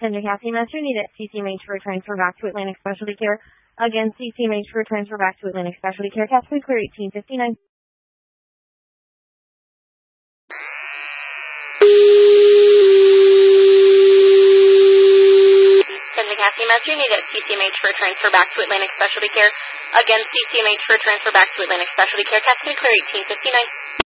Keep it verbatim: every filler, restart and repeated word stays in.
Sender Cassie Master need at C C M H for transfer back to Atlantic Specialty Care. Again, C C M H for transfer back to Atlantic Specialty Care. Cassie clear eighteen fifty-nine. Sender Cassie Master need at C C M H for transfer back to Atlantic Specialty Care. Again, C C M H for transfer back to Atlantic Specialty Care. Cassie clear eighteen fifty-nine.